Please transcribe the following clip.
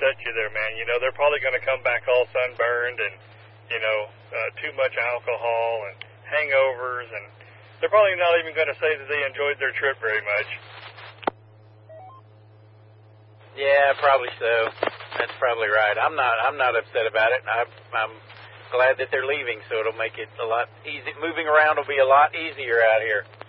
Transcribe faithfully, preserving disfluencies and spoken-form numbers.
upset you there, man. You know, they're probably going to come back all sunburned and, you know, uh, too much alcohol and hangovers, and they're probably not even going to say that they enjoyed their trip very much. Yeah, probably so. That's probably right. I'm not. I'm not upset about it. I'm, I'm glad that they're leaving, so it'll make it a lot easy. Moving around will be a lot easier out here.